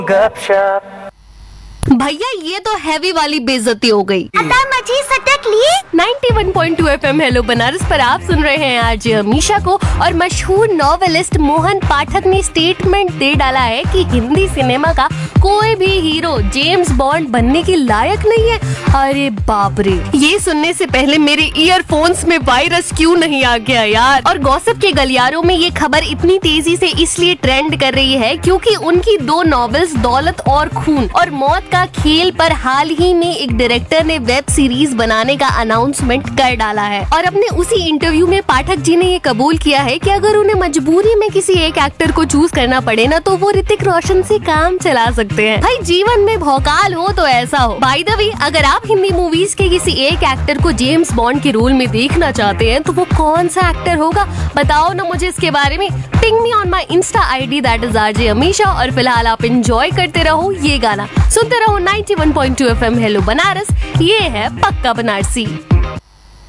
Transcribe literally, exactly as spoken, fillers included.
गपशप। भैया ये तो हैवी वाली बेइज्जती हो गई। मची सटक ली। इक्यानवे पॉइंट दो एफएम हेलो बनारस पर आप सुन रहे हैं आज अमीशा को। और मशहूर नॉवेलिस्ट मोहन पाठक ने स्टेटमेंट दे डाला है कि हिंदी सिनेमा का कोई भी हीरो जेम्स बॉन्ड बनने के लायक नहीं है। अरे बाप रे, ये सुनने से पहले मेरे ईयरफोन्स में वायरस क्यों नहीं आ गया यार। और गॉसिप के गलियारों में ये खबर इतनी तेजी से इसलिए ट्रेंड कर रही है क्योंकि उनकी दो नॉवेल्स दौलत और खून और मौत का खेल पर हाल ही में एक डायरेक्टर ने वेब सीरीज बनाने का अनाउंसमेंट कर डाला है। और अपने उसी इंटरव्यू में पाठक जी ने ये कबूल किया है कि अगर उन्हें मजबूरी में किसी एक एक्टर को चूज करना पड़े ना तो वो ऋतिक रोशन से काम चला सकते हैं। भाई जीवन में भौकाल हो तो ऐसा हो। बाय द वे, अगर आप हिंदी मूवीज के किसी एक एक्टर को जेम्स बॉन्ड के रोल में देखना चाहते हैं तो वो कौन सा एक्टर होगा बताओ ना मुझे इसके बारे में। Ping me on my Insta I D that is RJ Amisha. और फिलहाल आप एंजॉय करते रहो ये गाना, सुनते रहो इक्यानवे पॉइंट दो एफएम हेलो बनारस। ये है पक्का बनारसी।